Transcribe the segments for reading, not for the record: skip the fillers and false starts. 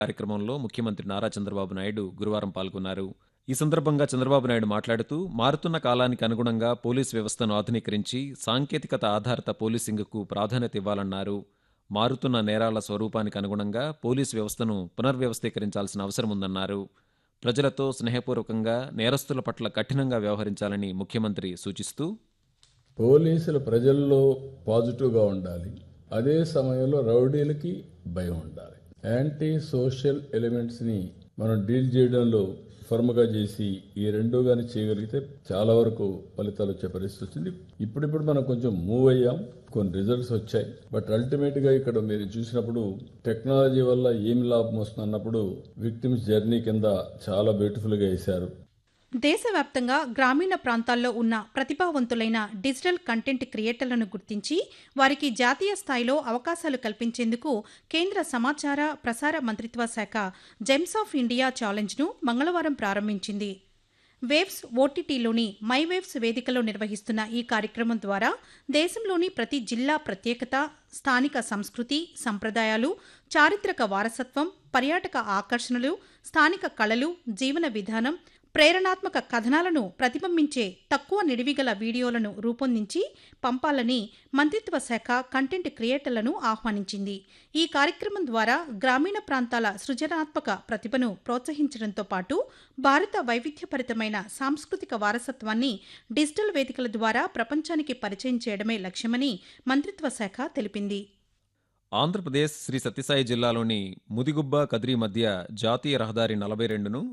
కార్యక్రమంలో ముఖ్యమంత్రి నారా చంద్రబాబు నాయుడు గురువారం పాల్గొన్నారు. ఈ సందర్భంగా చంద్రబాబు నాయుడు మాట్లాడుతూ, మారుతున్న కాలానికి అనుగుణంగా పోలీస్ వ్యవస్థను ఆధునీకరించి సాంకేతికత ఆధారిత పోలీసింగ్కు ప్రాధాన్యత ఇవ్వాలన్నారు. మారుతున్న నేరాల స్వరూపానికి అనుగుణంగా పోలీస్ వ్యవస్థను పునర్వ్యవస్థీకరించాల్సిన అవసరముందన్నారు. ప్రజలతో స్నేహపూర్వకంగా, నేరస్తుల పట్ల కఠినంగా వ్యవహరించాలని ముఖ్యమంత్రి సూచిస్తూ, పోలీసులు ప్రజల్లో పాజిటివ్గా ఉండాలి, అదే సమయంలో రౌడీలకి భయం ఉండాలి. యాంటీ సోషల్ ఎలిమెంట్స్ని మనం డీల్ చేయడంలో ఫర్మ్గా చేసి ఈ రెండు కానీ చేయగలిగితే చాలా వరకు ఫలితాలు వచ్చే పరిస్థితి వచ్చింది. ఇప్పుడిప్పుడు మనం కొంచెం మూవ్ అయ్యాం, కొన్ని రిజల్ట్స్ వచ్చాయి. బట్ అల్టిమేట్గా ఇక్కడ మీరు చూసినప్పుడు టెక్నాలజీ వల్ల ఏం లాభం వస్తుంది అన్నప్పుడు విక్టిమ్స్ జర్నీ కింద చాలా బ్యూటిఫుల్గా వేశారు. దేశవ్యాప్తంగా గ్రామీణ ప్రాంతాల్లో ఉన్న ప్రతిభావంతులైన డిజిటల్ కంటెంట్ క్రియేటర్లను గుర్తించి వారికి జాతీయ స్థాయిలో అవకాశాలు కల్పించేందుకు కేంద్ర సమాచార ప్రసార మంత్రిత్వ శాఖ జెమ్స్ ఆఫ్ ఇండియా ఛాలెంజ్ను మంగళవారం ప్రారంభించింది. వేవ్స్ ఓటీటీలోని మై వేవ్స్ వేదికలో నిర్వహిస్తున్న ఈ కార్యక్రమం ద్వారా దేశంలోని ప్రతి జిల్లా ప్రత్యేకత, స్థానిక సంస్కృతి, సంప్రదాయాలు, చారిత్రక వారసత్వం, పర్యాటక ఆకర్షణలు, స్థానిక కళలు, జీవన విధానం, ప్రేరణాత్మక కథనాలను ప్రతిబింబించే తక్కువ నిడివిగల వీడియోలను రూపొందించి పంపాలని మంత్రిత్వ శాఖ కంటెంట్ క్రియేటర్లను ఆహ్వానించింది. ఈ కార్యక్రమం ద్వారా గ్రామీణ ప్రాంతాల సృజనాత్మక ప్రతిభను ప్రోత్సహించడంతో పాటు భారత వైవిధ్యభరితమైన సాంస్కృతిక వారసత్వాన్ని డిజిటల్ వేదికల ద్వారా ప్రపంచానికి పరిచయం చేయడమే లక్ష్యమని మంత్రిత్వ శాఖ తెలిపింది. ఆంధ్రప్రదేశ్ శ్రీ సత్యసాయి జిల్లాలోని ముదిగుబ్బ కదిరి మధ్య జాతీయ రహదారి 42ను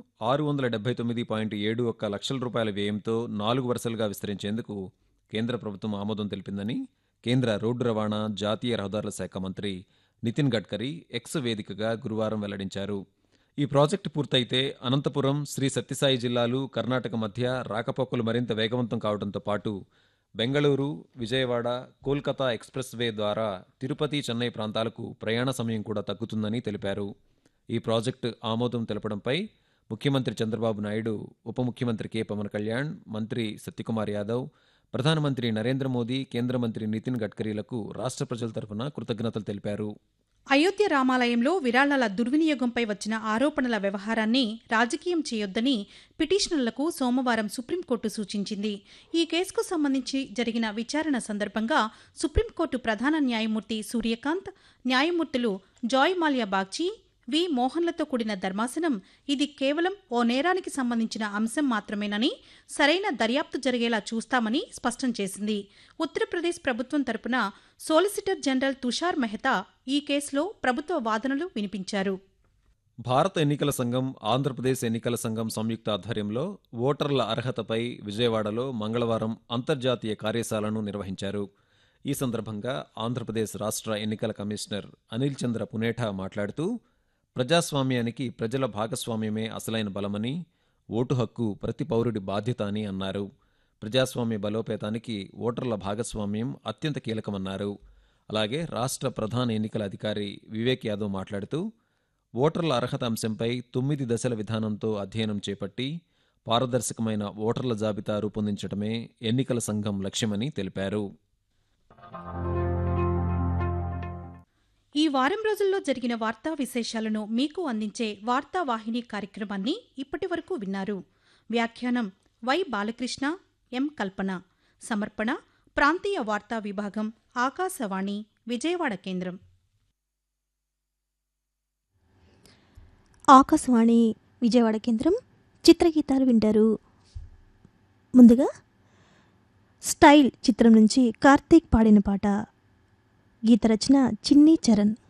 679.71 లక్షల రూపాయల వ్యయంతో 4 వరుసలుగా విస్తరించేందుకు కేంద్ర ప్రభుత్వం ఆమోదం తెలిపిందని కేంద్ర రోడ్డు రవాణా, జాతీయ రహదారుల శాఖ మంత్రి నితిన్ గడ్కరీ ఎక్స్ వేదికగా గురువారం వెల్లడించారు. ఈ ప్రాజెక్టు పూర్తయితే అనంతపురం, శ్రీ సత్యసాయి జిల్లాలు, కర్ణాటక మధ్య రాకపోకలు మరింత వేగవంతం కావడంతో పాటు బెంగళూరు, విజయవాడ, కోల్కతా ఎక్స్ప్రెస్ వే ద్వారా తిరుపతి, చెన్నై ప్రాంతాలకు ప్రయాణ సమయం కూడా తగ్గుతుందని తెలిపారు. ఈ ప్రాజెక్టు ఆమోదం తెలపడంపై ముఖ్యమంత్రి చంద్రబాబు నాయుడు, ఉప ముఖ్యమంత్రి కె పవన్ కళ్యాణ్, మంత్రి సత్యకుమార్ యాదవ్, ప్రధానమంత్రి నరేంద్ర మోదీ, కేంద్ర మంత్రి నితిన్ గడ్కరీలకు రాష్ట్ర ప్రజల తరఫున కృతజ్ఞతలు తెలిపారు. అయోధ్య రామాలయంలో విరాళాల దుర్వినియోగంపై వచ్చిన ఆరోపణల వ్యవహారాన్ని రాజకీయం చేయొద్దని పిటిషనర్లకు సోమవారం సుప్రీంకోర్టు సూచించింది. ఈ కేసుకు సంబంధించి జరిగిన విచారణ సందర్భంగా సుప్రీంకోర్టు ప్రధాన న్యాయమూర్తి సూర్యకాంత్, న్యాయమూర్తులు జాయ్ మాల్యా బాగ్చి, వి మోహన్లతో కూడిన ధర్మాసనం ఇది కేవలం ఓ నేరానికి సంబంధించిన అంశం మాత్రమేనని, సరైన దర్యాప్తు జరిగేలా చూస్తామని స్పష్టం చేసింది. ఉత్తరప్రదేశ్ ప్రభుత్వం తరపున సోలిసిటర్ జనరల్ తుషార్ మెహతా ఈ కేసులో ప్రభుత్వ వాదనలు వినిపించారు. భారత ఎన్నికల సంఘం, ఆంధ్రప్రదేశ్ ఎన్నికల సంఘం సంయుక్త ఆధ్వర్యంలో ఓటర్ల అర్హతపై విజయవాడలో మంగళవారం అంతర్జాతీయ కార్యశాలను నిర్వహించారు. ఈ సందర్భంగా ఆంధ్రప్రదేశ్ రాష్ట్ర ఎన్నికల కమిషనర్ అనిల్ చంద్ర పునేఠా మాట్లాడుతూ, ప్రజాస్వామ్యానికి ప్రజల భాగస్వామ్యమే అసలైన బలమని, ఓటు హక్కు ప్రతి పౌరుడి బాధ్యత అని అన్నారు. ప్రజాస్వామ్య బలోపేతానికి ఓటర్ల భాగస్వామ్యం అత్యంత కీలకమన్నారు. అలాగే రాష్ట్ర ప్రధాన ఎన్నికల అధికారి వివేక్ యాదవ్ మాట్లాడుతూ, ఓటర్ల అర్హత అంశంపై 9 దశల విధానంతో అధ్యయనం చేపట్టి పారదర్శకమైన ఓటర్ల జాబితా రూపొందించడమే ఎన్నికల సంఘం లక్ష్యమని తెలిపారు. ఈ వారం రోజుల్లో జరిగిన వార్తా విశేషాలను మీకు అందించే వార్తావాహిని కార్యక్రమాన్ని ఇప్పటివరకు విన్నారు. వ్యాఖ్యానం వై బాలకృష్ణ, ఎం కల్పన. సమర్పణ ప్రాంతీయ వార్తా విభాగం, ఆకాశవాణి విజయవాడ కేంద్రం. ఆకాశవాణి విజయవాడ కేంద్రం. చిత్రగీతాలు వింటారు. ముందుగా స్టైల్ చిత్రం నుంచి కార్తీక్ పాడిన పాట. గీత రచన చిన్ని చరణ్.